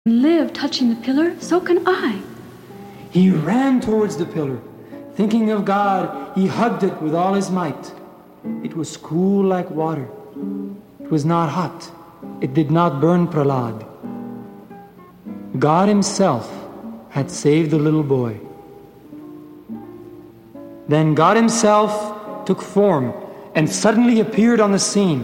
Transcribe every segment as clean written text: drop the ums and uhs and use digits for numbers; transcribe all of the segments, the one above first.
live touching the pillar, so can I. He ran towards the pillar. Thinking of God, he hugged it with all his might. It was cool like water. It was not hot. It did not burn Prahlad. God himself had saved the little boy. Then God himself took form and suddenly appeared on the scene.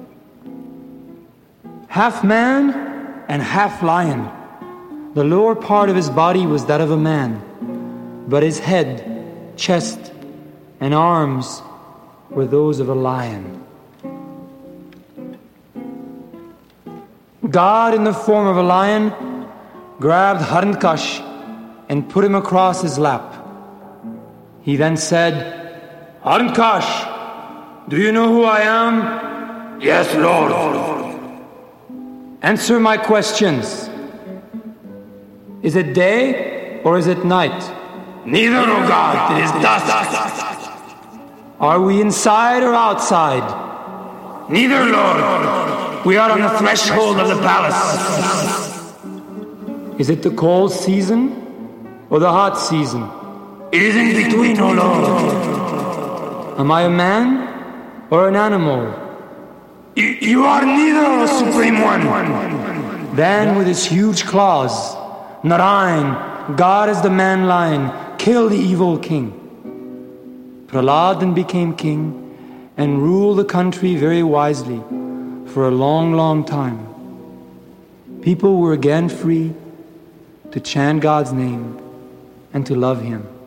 Half man and half lion. The lower part of his body was that of a man, but his head, chest, and arms were those of a lion. God, in the form of a lion, grabbed Harnkash and put him across his lap. He then said, "Harnkash, do you know who I am?" "Yes, Lord." "Answer my questions. Is it day or is it night?" "Neither, O God, it is dusk." "Are we inside or outside?" "Neither, Lord. We are on the threshold of the palace." "Is it the cold season or the hot season?" "It is in between, O Lord." "Am I a man or an animal?" You are neither, O Supreme One." Then with his huge claws, Narayan, God as the man-lion, killed the evil king. Prahlad then became king and ruled the country very wisely for a long, long time. People were again free to chant God's name and to love him.